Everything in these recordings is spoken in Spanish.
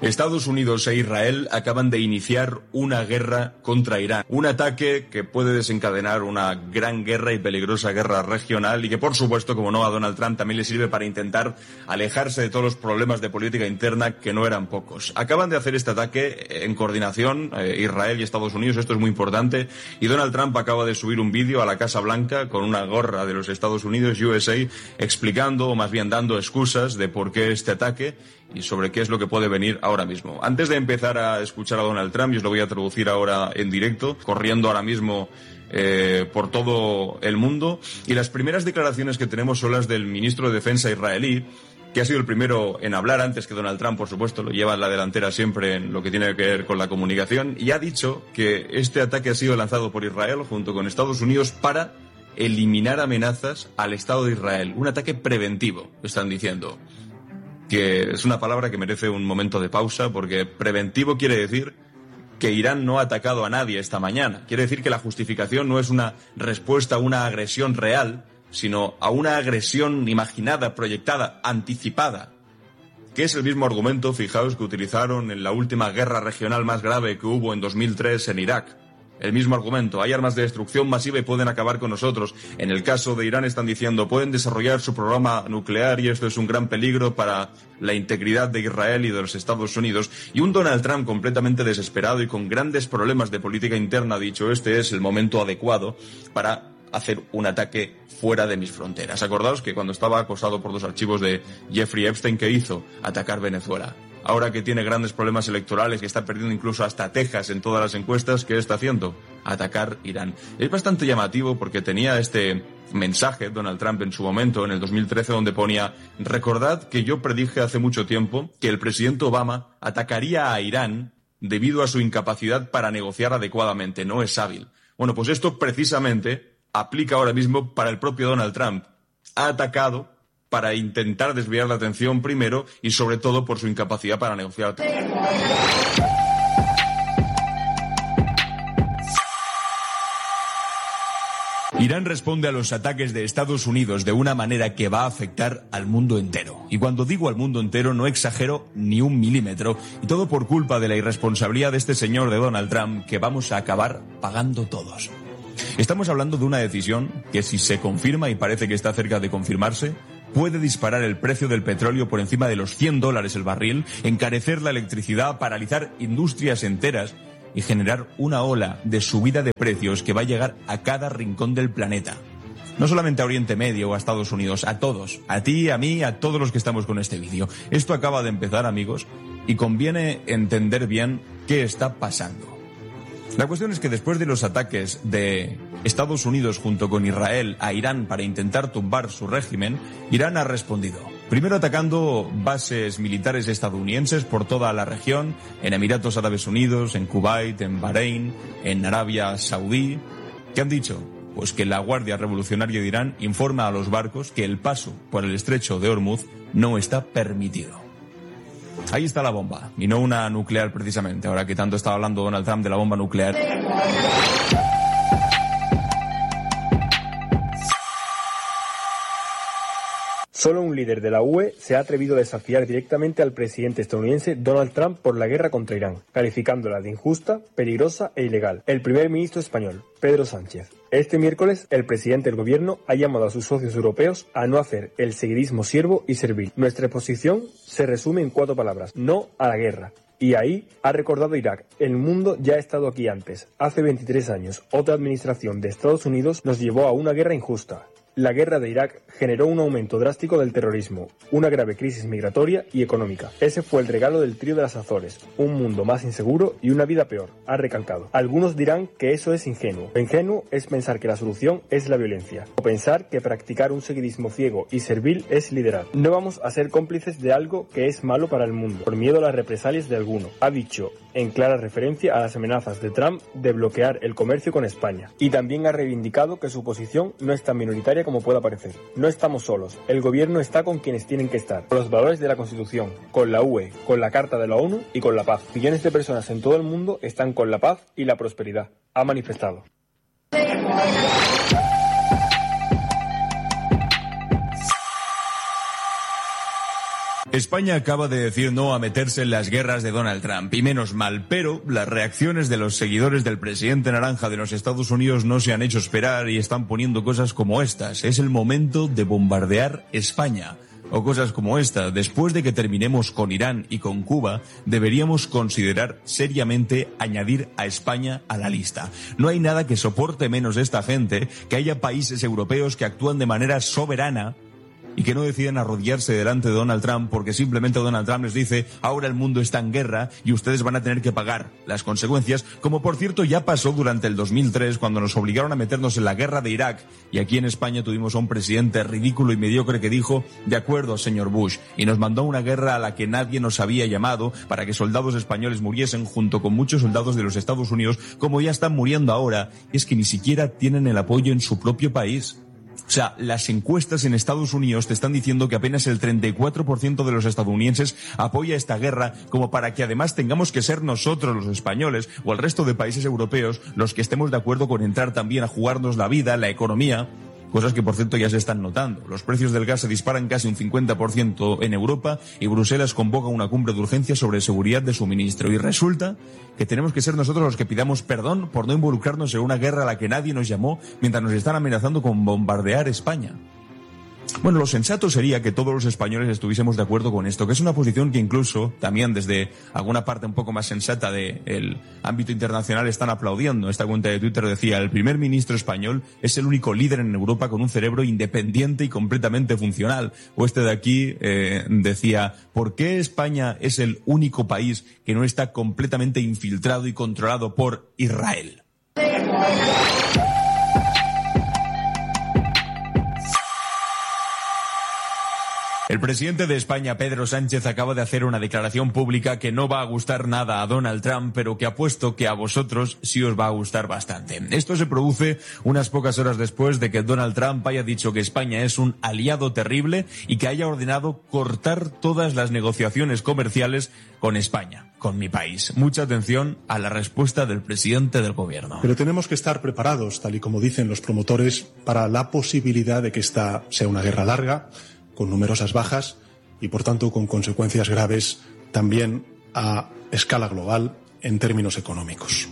Estados Unidos e Israel acaban de iniciar una guerra contra Irán. Un ataque que puede desencadenar una gran guerra y peligrosa guerra regional y que, por supuesto, como no, a Donald Trump también le sirve para intentar alejarse de todos los problemas de política interna, que no eran pocos. Acaban de hacer este ataque en coordinación, Israel y Estados Unidos, esto es muy importante, y Donald Trump acaba de subir un vídeo a la Casa Blanca con una gorra de los Estados Unidos, USA, explicando, o más bien dando excusas de por qué este ataque y sobre qué es lo que puede venir ahora mismo. Antes de empezar a escuchar a Donald Trump, y os lo voy a traducir ahora en directo, corriendo ahora mismo por todo el mundo, y las primeras declaraciones que tenemos son las del ministro de Defensa israelí, que ha sido el primero en hablar antes que Donald Trump, por supuesto, lo lleva en la delantera siempre en lo que tiene que ver con la comunicación, y ha dicho que este ataque ha sido lanzado por Israel junto con Estados Unidos para eliminar amenazas al Estado de Israel. Un ataque preventivo, están diciendo. Que es una palabra que merece un momento de pausa, porque preventivo quiere decir que Irán no ha atacado a nadie esta mañana. Quiere decir que la justificación no es una respuesta a una agresión real, sino a una agresión imaginada, proyectada, anticipada, que es el mismo argumento, fijaos, que utilizaron en la última guerra regional más grave que hubo en 2003 en Irak. El mismo argumento, hay armas de destrucción masiva y pueden acabar con nosotros. En el caso de Irán están diciendo, pueden desarrollar su programa nuclear y esto es un gran peligro para la integridad de Israel y de los Estados Unidos. Y un Donald Trump completamente desesperado y con grandes problemas de política interna ha dicho, este es el momento adecuado para hacer un ataque fuera de mis fronteras. Acordaos que cuando estaba acosado por los archivos de Jeffrey Epstein, ¿qué hizo? Atacar Venezuela. Ahora que tiene grandes problemas electorales, que está perdiendo incluso hasta Texas en todas las encuestas, ¿qué está haciendo? Atacar Irán. Es bastante llamativo porque tenía este mensaje Donald Trump en su momento, en el 2013, donde ponía, recordad que yo predije hace mucho tiempo que el presidente Obama atacaría a Irán debido a su incapacidad para negociar adecuadamente, no es hábil. Bueno, pues esto precisamente aplica ahora mismo para el propio Donald Trump. Ha atacado para intentar desviar la atención primero y sobre todo por su incapacidad para negociar. Irán responde a los ataques de Estados Unidos de una manera que va a afectar al mundo entero. Y cuando digo al mundo entero no exagero ni un milímetro, y todo por culpa de la irresponsabilidad de este señor de Donald Trump que vamos a acabar pagando todos. Estamos hablando de una decisión que, si se confirma, y parece que está cerca de confirmarse, puede disparar el precio del petróleo por encima de los $100 el barril, encarecer la electricidad, paralizar industrias enteras y generar una ola de subida de precios que va a llegar a cada rincón del planeta. No solamente a Oriente Medio o a Estados Unidos, a todos, a ti, a mí, a todos los que estamos con este vídeo. Esto acaba de empezar, amigos, y conviene entender bien qué está pasando. La cuestión es que después de los ataques de Estados Unidos junto con Israel a Irán para intentar tumbar su régimen, Irán ha respondido. Primero atacando bases militares estadounidenses por toda la región, en Emiratos Árabes Unidos, en Kuwait, en Bahrein, en Arabia Saudí. ¿Qué han dicho? Pues que la Guardia Revolucionaria de Irán informa a los barcos que el paso por el estrecho de Hormuz no está permitido. Ahí está la bomba, y no una nuclear precisamente, ahora que tanto estaba hablando Donald Trump de la bomba nuclear. Solo un líder de la UE se ha atrevido a desafiar directamente al presidente estadounidense Donald Trump por la guerra contra Irán, calificándola de injusta, peligrosa e ilegal. El primer ministro español, Pedro Sánchez. Este miércoles, el presidente del gobierno ha llamado a sus socios europeos a no hacer el seguidismo siervo y servil. Nuestra posición se resume en 4 palabras: no a la guerra. Y ahí ha recordado Irak. El mundo ya ha estado aquí antes. Hace 23 años, otra administración de Estados Unidos nos llevó a una guerra injusta. La guerra de Irak generó un aumento drástico del terrorismo, una grave crisis migratoria y económica. Ese fue el regalo del trío de las Azores, un mundo más inseguro y una vida peor, ha recalcado. Algunos dirán que eso es ingenuo. Lo ingenuo es pensar que la solución es la violencia, o pensar que practicar un seguidismo ciego y servil es liderar. No vamos a ser cómplices de algo que es malo para el mundo, por miedo a las represalias de alguno, ha dicho, en clara referencia a las amenazas de Trump de bloquear el comercio con España. Y también ha reivindicado que su posición no es tan minoritaria como pueda parecer. No estamos solos. El gobierno está con quienes tienen que estar, con los valores de la Constitución, con la UE, con la Carta de la ONU y con la paz. Millones de personas en todo el mundo están con la paz y la prosperidad, ha manifestado. España acaba de decir no a meterse en las guerras de Donald Trump, y menos mal, pero las reacciones de los seguidores del presidente naranja de los Estados Unidos no se han hecho esperar y están poniendo cosas como estas. Es el momento de bombardear España. O cosas como esta. Después de que terminemos con Irán y con Cuba, deberíamos considerar seriamente añadir a España a la lista. No hay nada que soporte menos esta gente, que haya países europeos que actúan de manera soberana y que no deciden arrodillarse delante de Donald Trump porque simplemente Donald Trump les dice ahora el mundo está en guerra y ustedes van a tener que pagar las consecuencias, como por cierto ya pasó durante el 2003 cuando nos obligaron a meternos en la guerra de Irak y aquí en España tuvimos a un presidente ridículo y mediocre que dijo de acuerdo señor Bush y nos mandó a una guerra a la que nadie nos había llamado para que soldados españoles muriesen junto con muchos soldados de los Estados Unidos como ya están muriendo ahora, y es que ni siquiera tienen el apoyo en su propio país. O sea, las encuestas en Estados Unidos te están diciendo que apenas el 34% de los estadounidenses apoya esta guerra, como para que además tengamos que ser nosotros los españoles o el resto de países europeos los que estemos de acuerdo con entrar también a jugarnos la vida, la economía. Cosas que, por cierto, ya se están notando. Los precios del gas se disparan casi un 50% en Europa y Bruselas convoca una cumbre de urgencia sobre seguridad de suministro. Y resulta que tenemos que ser nosotros los que pidamos perdón por no involucrarnos en una guerra a la que nadie nos llamó mientras nos están amenazando con bombardear España. Bueno, lo sensato sería que todos los españoles estuviésemos de acuerdo con esto, que es una posición que incluso también desde alguna parte un poco más sensata del ámbito internacional están aplaudiendo. Esta cuenta de Twitter decía, el primer ministro español es el único líder en Europa con un cerebro independiente y completamente funcional. O este de aquí decía, ¿por qué España es el único país que no está completamente infiltrado y controlado por Israel? El presidente de España, Pedro Sánchez, acaba de hacer una declaración pública que no va a gustar nada a Donald Trump, pero que apuesto que a vosotros sí os va a gustar bastante. Esto se produce unas pocas horas después de que Donald Trump haya dicho que España es un aliado terrible y que haya ordenado cortar todas las negociaciones comerciales con España, con mi país. Mucha atención a la respuesta del presidente del gobierno. Pero tenemos que estar preparados, tal y como dicen los promotores, para la posibilidad de que esta sea una guerra larga, con numerosas bajas y, por tanto, con consecuencias graves también a escala global en términos económicos.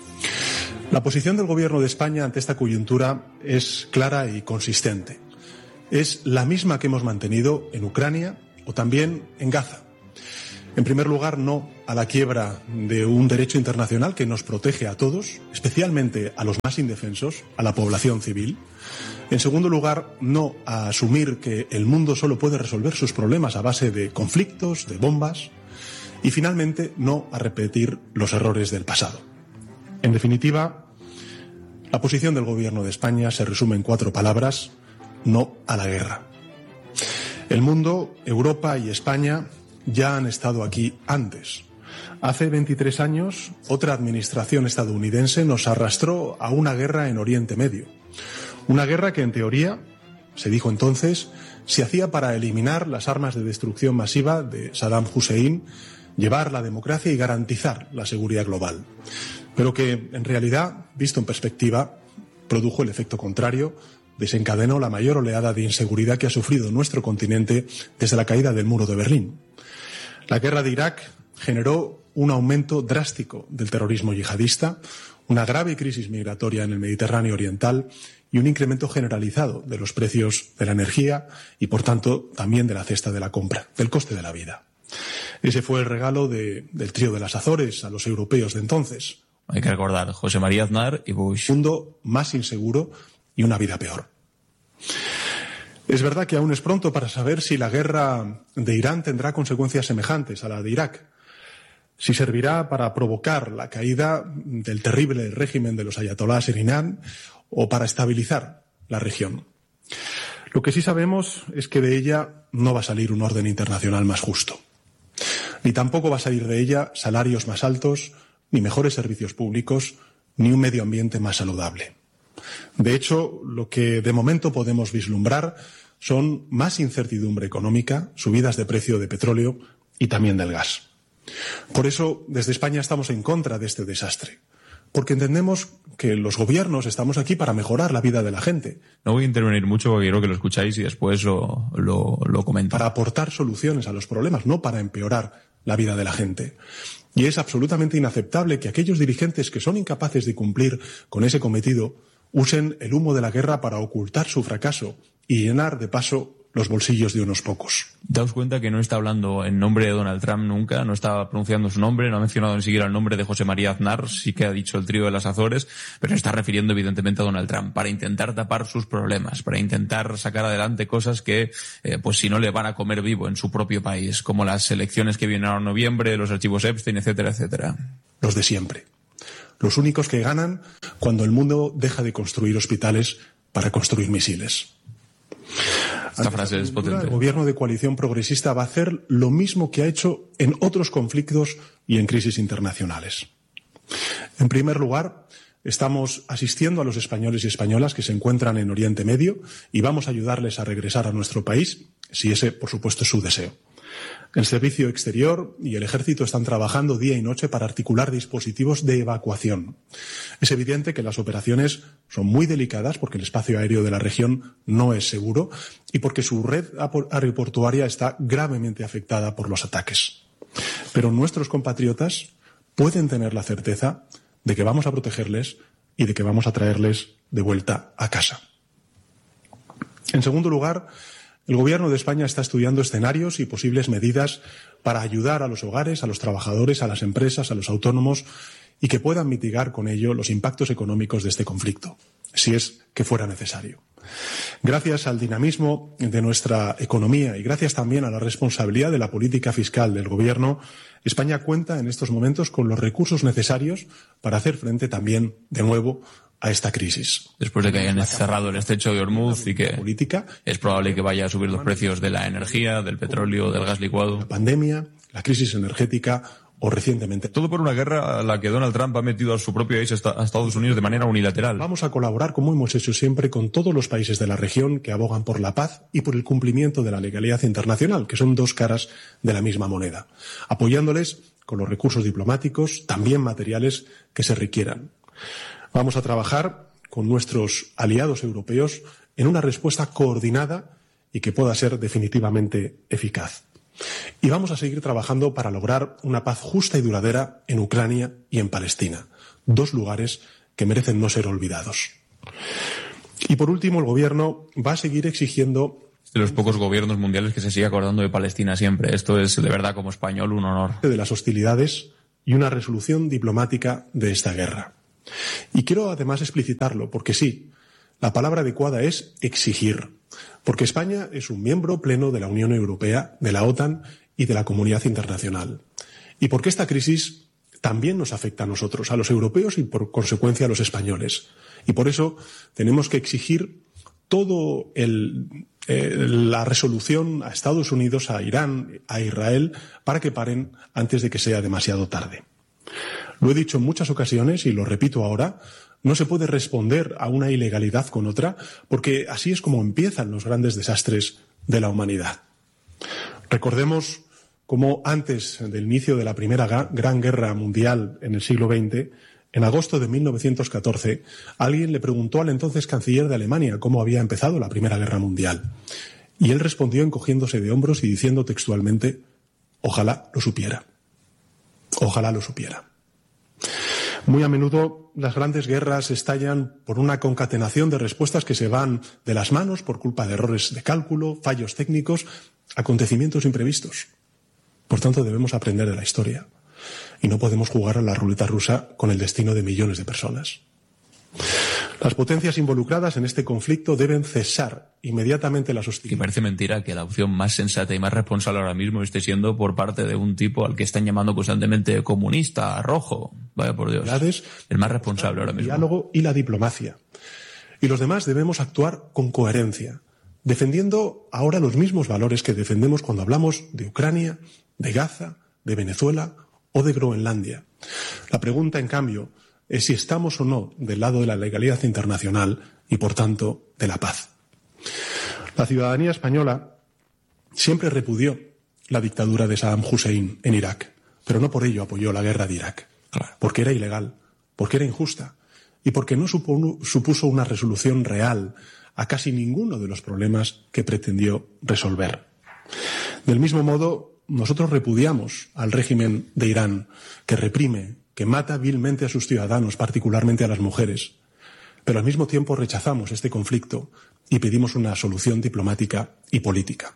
La posición del Gobierno de España ante esta coyuntura es clara y consistente. Es la misma que hemos mantenido en Ucrania o también en Gaza. En primer lugar, no a la quiebra de un derecho internacional que nos protege a todos, especialmente a los más indefensos, a la población civil. En segundo lugar, no a asumir que el mundo solo puede resolver sus problemas a base de conflictos, de bombas. Y finalmente, no a repetir los errores del pasado. En definitiva, la posición del Gobierno de España se resume en 4 palabras: no a la guerra. El mundo, Europa y España ya han estado aquí antes. Hace 23 años, otra administración estadounidense nos arrastró a una guerra en Oriente Medio. Una guerra que, en teoría, se dijo entonces, se hacía para eliminar las armas de destrucción masiva de Saddam Hussein, llevar la democracia y garantizar la seguridad global. Pero que, en realidad, visto en perspectiva, produjo el efecto contrario, desencadenó la mayor oleada de inseguridad que ha sufrido nuestro continente desde la caída del muro de Berlín. La guerra de Irak generó un aumento drástico del terrorismo yihadista, una grave crisis migratoria en el Mediterráneo oriental y un incremento generalizado de los precios de la energía y, por tanto, también de la cesta de la compra, del coste de la vida. Ese fue el regalo del trío de las Azores a los europeos de entonces. Hay que recordar, José María Aznar y Bush. Un mundo más inseguro y una vida peor. Es verdad que aún es pronto para saber si la guerra de Irán tendrá consecuencias semejantes a la de Irak, si servirá para provocar la caída del terrible régimen de los ayatolás en Irán o para estabilizar la región. Lo que sí sabemos es que de ella no va a salir un orden internacional más justo, ni tampoco va a salir de ella salarios más altos, ni mejores servicios públicos, ni un medio ambiente más saludable. De hecho, lo que de momento podemos vislumbrar son más incertidumbre económica, subidas de precio de petróleo y también del gas. Por eso, desde España estamos en contra de este desastre. porque entendemos que los gobiernos estamos aquí para mejorar la vida de la gente. No voy a intervenir mucho porque quiero que lo escucháis y después lo comento. Para aportar soluciones a los problemas, no para empeorar la vida de la gente. Y es absolutamente inaceptable que aquellos dirigentes que son incapaces de cumplir con ese cometido usen el humo de la guerra para ocultar su fracaso y llenar de paso los bolsillos de unos pocos. Daos cuenta que no está hablando en nombre de Donald Trump nunca, no está pronunciando su nombre, no ha mencionado ni siquiera el nombre de José María Aznar, sí que ha dicho el trío de las Azores, pero se está refiriendo evidentemente a Donald Trump para intentar tapar sus problemas, para intentar sacar adelante cosas que, pues si no le van a comer vivo en su propio país, como las elecciones que vienen ahora en noviembre, los archivos Epstein, etcétera, etcétera. Los de siempre. Los únicos que ganan cuando el mundo deja de construir hospitales para construir misiles. Esta frase es potente. El gobierno de coalición progresista va a hacer lo mismo que ha hecho en otros conflictos y en crisis internacionales. En primer lugar, estamos asistiendo a los españoles y españolas que se encuentran en Oriente Medio y vamos a ayudarles a regresar a nuestro país, si ese, por supuesto, es su deseo. El Servicio Exterior y el Ejército están trabajando día y noche para articular dispositivos de evacuación. Es evidente que las operaciones son muy delicadas porque el espacio aéreo de la región no es seguro y porque su red aeroportuaria está gravemente afectada por los ataques. Pero nuestros compatriotas pueden tener la certeza de que vamos a protegerles y de que vamos a traerles de vuelta a casa. En segundo lugar, el Gobierno de España está estudiando escenarios y posibles medidas para ayudar a los hogares, a los trabajadores, a las empresas, a los autónomos y que puedan mitigar con ello los impactos económicos de este conflicto, si es que fuera necesario. Gracias al dinamismo de nuestra economía y gracias también a la responsabilidad de la política fiscal del Gobierno, España cuenta en estos momentos con los recursos necesarios para hacer frente también, de nuevo, a esta crisis. Después de que hayan cerrado el estrecho de Hormuz y que es probable que vaya a subir los precios de la energía, del petróleo, del gas licuado. La pandemia, la crisis energética o recientemente. Todo por una guerra a la que Donald Trump ha metido a su propio país, a Estados Unidos, de manera unilateral. Vamos a colaborar, como hemos hecho siempre, con todos los países de la región que abogan por la paz y por el cumplimiento de la legalidad internacional, que son dos caras de la misma moneda, apoyándoles con los recursos diplomáticos, también materiales, que se requieran. Vamos a trabajar con nuestros aliados europeos en una respuesta coordinada y que pueda ser definitivamente eficaz. Y vamos a seguir trabajando para lograr una paz justa y duradera en Ucrania y en Palestina, dos lugares que merecen no ser olvidados. Y por último, el Gobierno va a seguir exigiendo de los pocos gobiernos mundiales que se sigue acordando de Palestina siempre. Esto es, de verdad, como español, un honor. De las hostilidades y una resolución diplomática de esta guerra. Y quiero además explicitarlo, porque sí, la palabra adecuada es exigir, porque España es un miembro pleno de la Unión Europea, de la OTAN y de la comunidad internacional. Y porque esta crisis también nos afecta a nosotros, a los europeos y por consecuencia a los españoles. Y por eso tenemos que exigir todo la resolución a Estados Unidos, a Irán, a Israel, para que paren antes de que sea demasiado tarde. Lo he dicho en muchas ocasiones y lo repito ahora, no se puede responder a una ilegalidad con otra, porque así es como empiezan los grandes desastres de la humanidad. Recordemos cómo antes del inicio de la Primera Gran Guerra Mundial en el siglo XX, en agosto de 1914, alguien le preguntó al entonces canciller de Alemania cómo había empezado la Primera Guerra Mundial. Y él respondió encogiéndose de hombros y diciendo textualmente, ojalá lo supiera. Ojalá lo supiera. Muy a menudo las grandes guerras estallan por una concatenación de respuestas que se van de las manos por culpa de errores de cálculo, fallos técnicos, acontecimientos imprevistos. Por tanto, debemos aprender de la historia y no podemos jugar a la ruleta rusa con el destino de millones de personas. Las potencias involucradas en este conflicto deben cesar inmediatamente las hostilidades. Que parece mentira que la opción más sensata y más responsable ahora mismo esté siendo por parte de un tipo al que están llamando constantemente comunista, rojo. Vaya por Dios. El más responsable ahora mismo. El diálogo y la diplomacia. Y los demás debemos actuar con coherencia, defendiendo ahora los mismos valores que defendemos cuando hablamos de Ucrania, de Gaza, de Venezuela o de Groenlandia. La pregunta, en cambio, es si estamos o no del lado de la legalidad internacional y, por tanto, de la paz. La ciudadanía española siempre repudió la dictadura de Saddam Hussein en Irak, pero no por ello apoyó la guerra de Irak, porque era ilegal, porque era injusta y porque no supuso una resolución real a casi ninguno de los problemas que pretendió resolver. Del mismo modo, nosotros repudiamos al régimen de Irán, que reprime, que mata vilmente a sus ciudadanos, particularmente a las mujeres. Pero al mismo tiempo rechazamos este conflicto y pedimos una solución diplomática y política.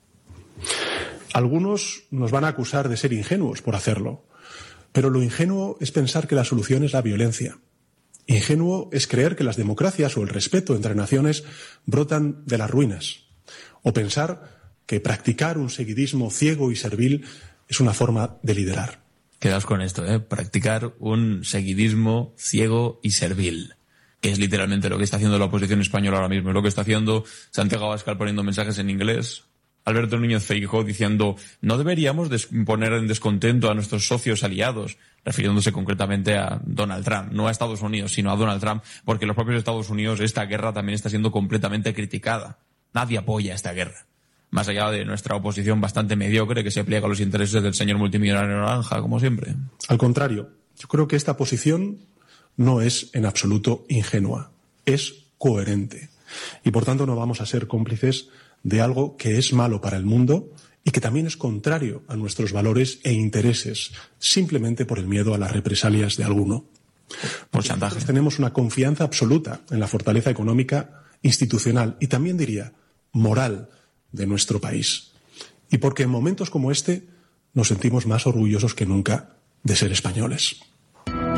Algunos nos van a acusar de ser ingenuos por hacerlo, pero lo ingenuo es pensar que la solución es la violencia. Ingenuo es creer que las democracias o el respeto entre naciones brotan de las ruinas, o pensar que practicar un seguidismo ciego y servil es una forma de liderar. Quedaos con esto, practicar un seguidismo ciego y servil, que es literalmente lo que está haciendo la oposición española ahora mismo, es lo que está haciendo Santiago Abascal poniendo mensajes en inglés, Alberto Núñez Feijóo diciendo no deberíamos poner en descontento a nuestros socios aliados, refiriéndose concretamente a Donald Trump, no a Estados Unidos, sino a Donald Trump, porque en los propios Estados Unidos esta guerra también está siendo completamente criticada. Nadie apoya esta guerra, más allá de nuestra oposición bastante mediocre que se pliega a los intereses del señor multimillonario naranja, como siempre. Al contrario, yo creo que esta posición no es en absoluto ingenua, es coherente. Y por tanto no vamos a ser cómplices de algo que es malo para el mundo y que también es contrario a nuestros valores e intereses, simplemente por el miedo a las represalias de alguno. Por chantaje. Nosotros tenemos una confianza absoluta en la fortaleza económica, institucional y también diría moral de nuestro país. Y porque en momentos como este nos sentimos más orgullosos que nunca de ser españoles.